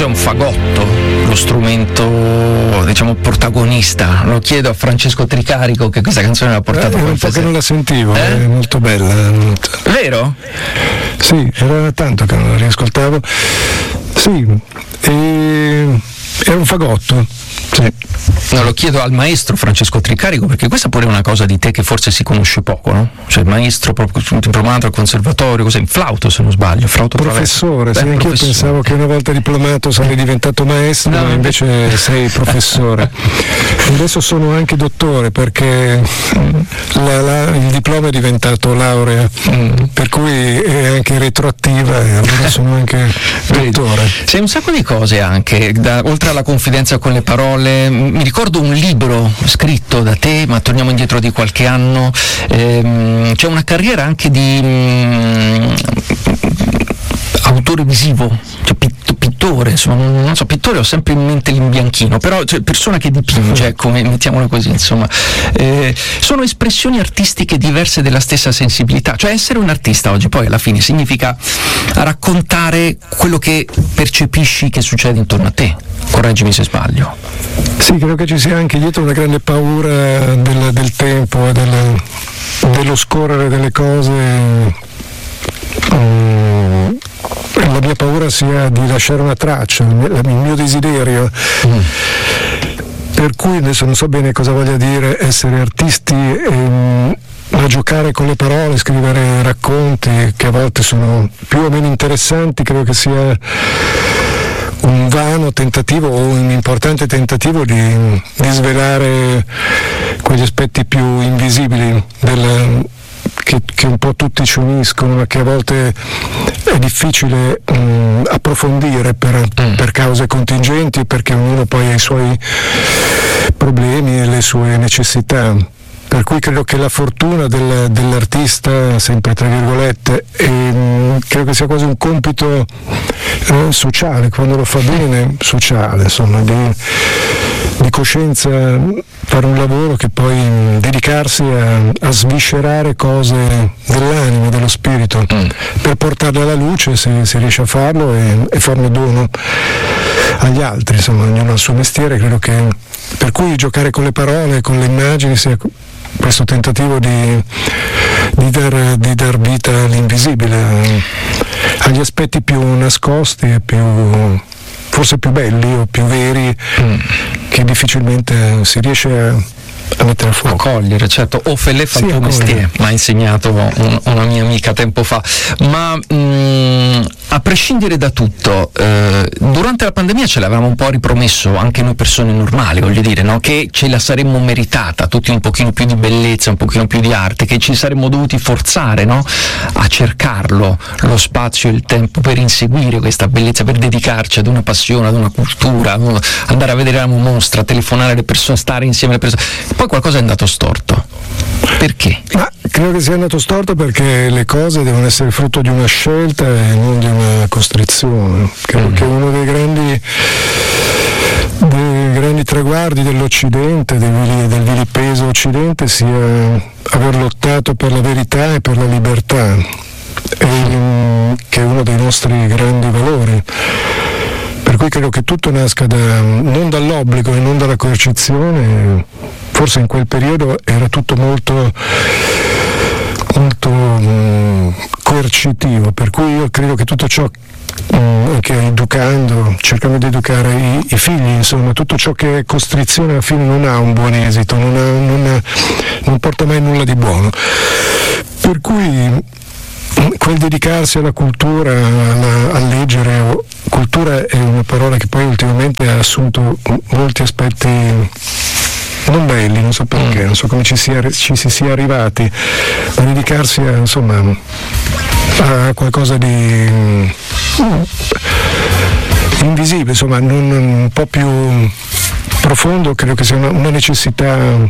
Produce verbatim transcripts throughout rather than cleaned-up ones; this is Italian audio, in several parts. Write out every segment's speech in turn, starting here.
cos'è un fagotto, lo strumento diciamo protagonista. Lo chiedo a Francesco Tricarico, che questa canzone l'ha portata. Eh, un po' che non la sentivo, eh? È molto bella. Molto... Vero? Sì, era tanto che non la riascoltavo. Sì, e... era un fagotto. Sì. No, lo chiedo al maestro Francesco Tricarico, perché questa pure è una cosa di te che forse si conosce poco, no? Cioè il maestro proprio diplomato al conservatorio, cos'è? In flauto, se non sbaglio, flauto professore, sì, anch'io pensavo che una volta diplomato sarei diventato maestro, no, ma invece sei professore. Adesso sono anche dottore, perché la, la, il diploma è diventato laurea, mm. per cui è anche retroattiva e allora sono anche dottore. Sei un sacco di cose anche, da, oltre alla confidenza con le parole. Mi ricordo un libro scritto da te, ma torniamo indietro di qualche anno. Ehm, c'è una carriera anche di mh, autore visivo, cioè pitt- pittore, insomma, non so, pittore ho sempre in mente l'imbianchino, però cioè, persona che dipinge, ecco, mettiamola così, insomma. Eh, sono espressioni artistiche diverse della stessa sensibilità, cioè essere un artista oggi poi alla fine significa raccontare quello che percepisci che succede intorno a te. Correggimi se sbaglio. Sì, credo che ci sia anche dietro una grande paura del, del tempo e del, dello scorrere delle cose. Mm, la mia paura sia di lasciare una traccia, il mio, il mio desiderio. Mm. Per cui adesso non so bene cosa voglia dire essere artisti, e, ma giocare con le parole, scrivere racconti che a volte sono più o meno interessanti, credo che sia un vano tentativo o un importante tentativo di, di svelare quegli aspetti più invisibili del, che, che un po' tutti ci uniscono, ma che a volte è difficile mh, approfondire per, mm. per cause contingenti, perché ognuno poi ha i suoi problemi e le sue necessità. Per cui credo che la fortuna del, dell'artista, sempre tra virgolette, e, mh, credo che sia quasi un compito eh, sociale, quando lo fa bene, sociale, insomma, di, di coscienza, fare un lavoro che poi mh, dedicarsi a, a sviscerare cose dell'anima, dello spirito, mm. per portarle alla luce, se si riesce a farlo, e, e farne dono agli altri, insomma, ognuno ha il suo mestiere. Credo che per cui giocare con le parole, con le immagini, sia questo tentativo di, di, dar, di dar vita all'invisibile, agli aspetti più nascosti e più, forse più belli o più veri, mm. che difficilmente si riesce a a mettere a fuoco. A cogliere, certo. Ophélie fa sì, il tuo mestiere, mi ha insegnato un, una mia amica tempo fa. Ma mh, a prescindere da tutto, eh, durante la pandemia ce l'avevamo un po' ripromesso anche noi persone normali, voglio dire, no? Che ce la saremmo meritata, tutti un pochino più di bellezza, un pochino più di arte, che ci saremmo dovuti forzare, no? A cercarlo, lo spazio e il tempo per inseguire questa bellezza, per dedicarci ad una passione, ad una cultura, andare a vedere la mostra, telefonare alle persone, stare insieme alle persone. Poi qualcosa è andato storto. Perché? Ma credo che sia andato storto perché le cose devono essere frutto di una scelta e non di una costrizione. Credo mm. che uno dei grandi dei grandi traguardi dell'Occidente, del, del vilipeso Occidente, sia aver lottato per la verità e per la libertà, e, che è uno dei nostri grandi valori. Per cui credo che tutto nasca da, non dall'obbligo e non dalla coercizione. Forse in quel periodo era tutto molto, molto mh, coercitivo, per cui io credo che tutto ciò, mh, anche educando, cercando di educare i, i figli, insomma, tutto ciò che è costrizione alla fine non ha un buon esito, non, ha, non, ha, non porta mai nulla di buono. Per cui quel dedicarsi alla cultura, alla, a leggere, cultura è una parola che poi ultimamente ha assunto molti aspetti non belli, non so perché, non so come ci, sia, ci si sia arrivati, a dedicarsi a, insomma, a qualcosa di uh, invisibile, insomma, non, un po' più profondo. Credo che sia una, una necessità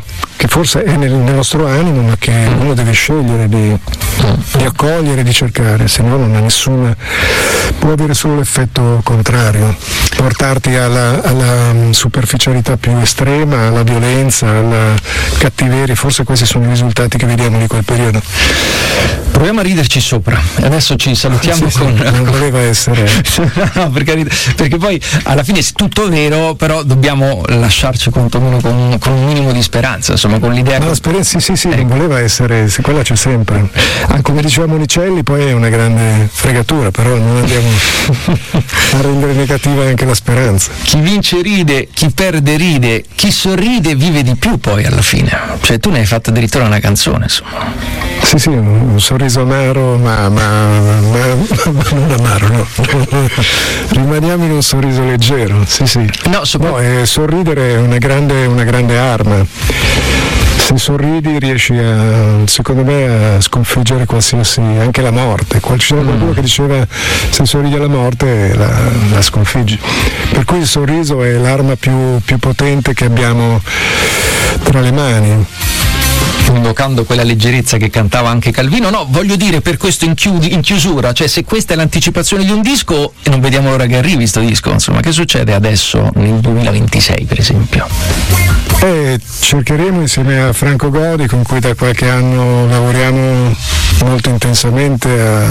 che forse è nel, nel nostro animo, ma che uno deve scegliere di, di accogliere, di cercare, se no non ha nessuna, può avere solo l'effetto contrario, portarti alla, alla superficialità più estrema, alla violenza, alla cattiveria. Forse questi sono i risultati che vediamo di quel periodo. Proviamo a riderci sopra. Adesso ci salutiamo sì, con... Sì, non voleva essere... no, perché, perché poi alla fine è tutto vero, però dobbiamo lasciarci quantomeno con, con un minimo di speranza, insomma, con l'idea... Ma che... la speranza, sì, sì, sì, non voleva essere... Quella c'è sempre. Anche come diceva Monicelli, poi è una grande fregatura, però non andiamo a rendere negativa anche la speranza. Chi vince ride, chi perde ride, chi sorride vive di più poi alla fine. Cioè tu ne hai fatto addirittura una canzone, insomma. Sì, sì, un, un sorriso amaro, ma, ma, ma, ma non amaro, no. Rimaniamo in un sorriso leggero, sì, sì. No, sopra... no eh, sorridere è una grande, una grande arma. Se sorridi riesci a, secondo me, a sconfiggere qualsiasi, anche la morte. C'era qualcuno mm. che diceva se sorridi alla morte la, la sconfiggi. Per cui il sorriso è l'arma più, più potente che abbiamo tra le mani. Invocando quella leggerezza che cantava anche Calvino. No, voglio dire, per questo in, chiudi, in chiusura, cioè se questa è l'anticipazione di un disco e non vediamo l'ora che arrivi sto disco, insomma, che succede adesso nel duemilaventisei per esempio? Eh, cercheremo insieme a Franco Godi, con cui da qualche anno lavoriamo molto intensamente a,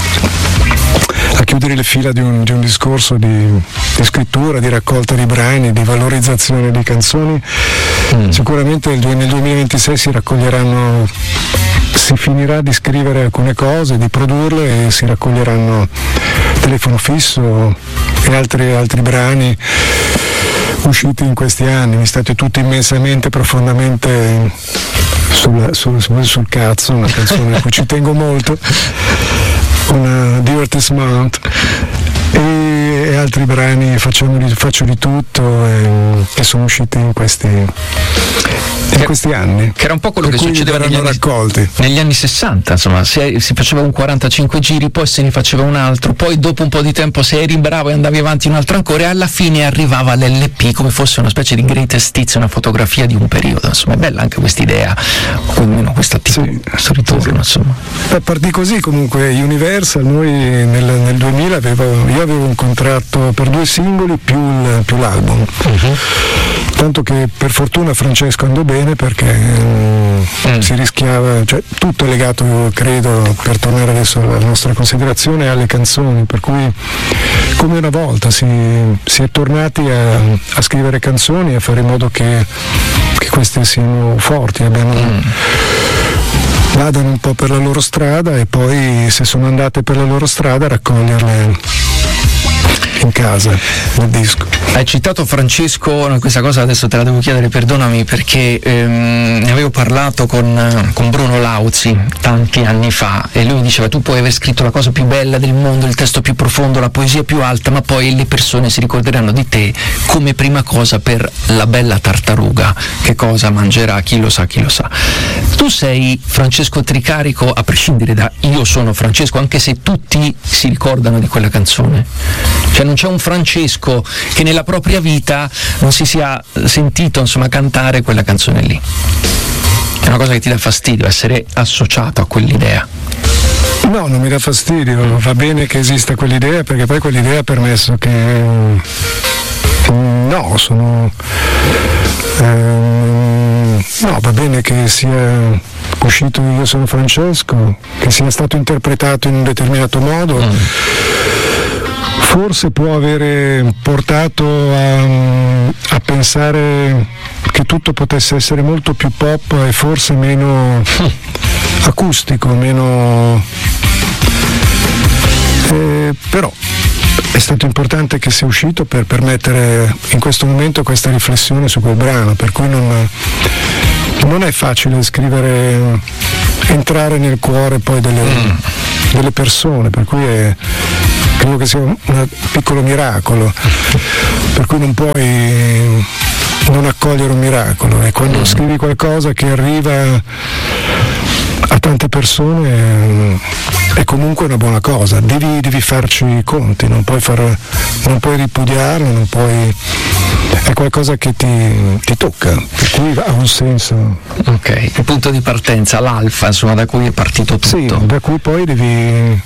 a chiudere le fila di un, di un discorso di, di scrittura, di raccolta di brani, di valorizzazione di canzoni. Mm. Sicuramente nel duemilaventisei si raccoglieranno, si finirà di scrivere alcune cose, di produrle e si raccoglieranno Telefono Fisso e altri, altri brani usciti in questi anni. Mi state tutti immensamente, profondamente sul, sul, sul, sul cazzo, una canzone a cui ci tengo molto, una Dirty Mount, e, e altri brani, facciamo di, faccio di tutto, e, che sono usciti in questi in questi anni, che era un po' quello che succedeva negli anni, raccolti. negli anni sessanta, insomma, si, si faceva un quarantacinque giri, poi se ne faceva un altro, poi dopo un po' di tempo se eri bravo e andavi avanti un altro ancora, e alla fine arrivava l'L P come fosse una specie di greatest hits, una fotografia di un periodo. Insomma, è bella anche questa idea, o almeno questa tipo, sì, questo ritorno, sì, insomma. Beh, partì così comunque Universal. Noi nel, nel duemila avevo, io avevo un contratto per due singoli più, il, più l'album, uh-huh. Tanto che per fortuna Francesco andò bene, perché um, mm. si rischiava, cioè tutto è legato, credo, per tornare adesso alla nostra considerazione, alle canzoni, per cui come una volta si, si è tornati a, a scrivere canzoni, a fare in modo che, che queste siano forti, abbiano, mm. vadano un po' per la loro strada, e poi se sono andate per la loro strada raccoglierle in casa, nel disco. Hai citato Francesco, questa cosa adesso te la devo chiedere, perdonami, perché ehm, ne avevo parlato con, con Bruno Lauzi tanti anni fa, e lui mi diceva: tu puoi aver scritto la cosa più bella del mondo, il testo più profondo, la poesia più alta, ma poi le persone si ricorderanno di te come prima cosa per la bella tartaruga, che cosa mangerà, chi lo sa, chi lo sa. Tu sei Francesco Tricarico, a prescindere da Io sono Francesco, anche se tutti si ricordano di quella canzone. Cioè non c'è un Francesco che nella propria vita non si sia sentito, insomma, cantare quella canzone lì. È una cosa che ti dà fastidio essere associato a quell'idea? No, non mi dà fastidio, va bene che esista quell'idea, perché poi quell'idea ha permesso che no, sono ehm, no, va bene che sia uscito Io sono Francesco, che sia stato interpretato in un determinato modo. Mm. Forse può avere portato a, a pensare che tutto potesse essere molto più pop e forse meno acustico, meno eh, però è stato importante che sia uscito per permettere in questo momento questa riflessione su quel brano, per cui non, non è facile scrivere, entrare nel cuore poi delle, mm. delle persone, per cui è, credo che sia un piccolo miracolo, per cui non puoi non accogliere un miracolo, e quando mm. scrivi qualcosa che arriva a tante persone è comunque una buona cosa. Devi, devi farci i conti, non puoi far non puoi ripudiarlo, non puoi, è qualcosa che ti, ti tocca, per cui ha un senso. Ok, il punto di partenza, l'alfa, insomma, da cui è partito tutto. Sì, da cui poi devi...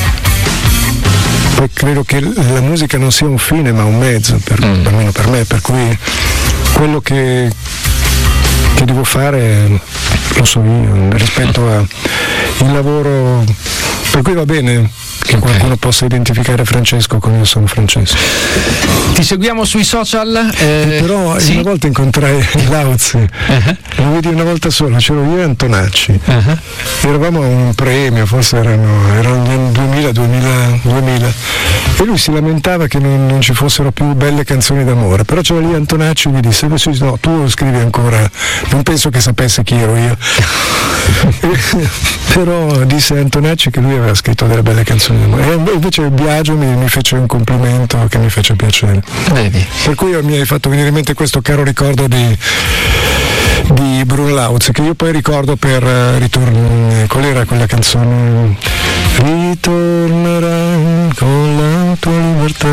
Poi credo che la musica non sia un fine ma un mezzo, per, mm. almeno per me, per cui quello che, che devo fare lo so io, rispetto al lavoro, per cui va bene che okay. qualcuno possa identificare Francesco come io sono Francesco. Ti seguiamo sui social? Eh, però sì? Una volta incontrai Lauzi, uh-huh. lo vedi una volta sola, c'ero io e Antonacci, uh-huh. eravamo a un premio, forse erano, erano gli anni duemila, duemila, duemila, e lui si lamentava che non, non ci fossero più belle canzoni d'amore, però c'era lì Antonacci e mi disse no, tu scrivi ancora, non penso che sapesse chi ero io. Però disse Antonacci che lui aveva scritto delle belle canzoni d'amore, e invece Biagio mi, mi fece un complimento che mi fece piacere. Vedi. Per cui mi hai fatto venire in mente questo caro ricordo di, di Bruno Lauzi, che io poi ricordo per uh, ritorno, qual era quella canzone? Ritornerai con la tua libertà.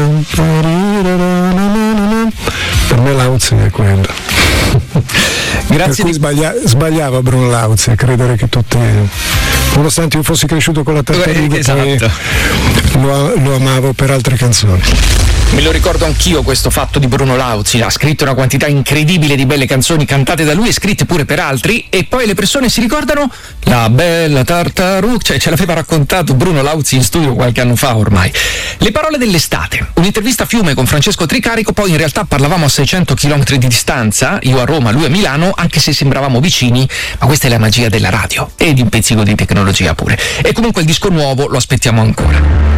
Per me Lauzi è quello. Grazie. Per cui sbaglia, sbagliava Bruno Lauzi a credere che tutti, nonostante io fossi cresciuto con la tartaruga, eh, esatto. lo, lo amavo per altre canzoni. Me lo ricordo anch'io questo fatto di Bruno Lauzi, ha scritto una quantità incredibile di belle canzoni cantate da lui e scritte pure per altri, e poi le persone si ricordano la bella tartaruga, cioè ce l'aveva raccontato Bruno Lauzi in studio qualche anno fa ormai. Le parole dell'estate, un'intervista a Fiume con Francesco Tricarico, poi in realtà parlavamo a seicento chilometri di distanza, io a Roma, lui a Milano, anche se sembravamo vicini, ma questa è la magia della radio e di un pizzico di tecnologia pure. E comunque il disco nuovo lo aspettiamo ancora.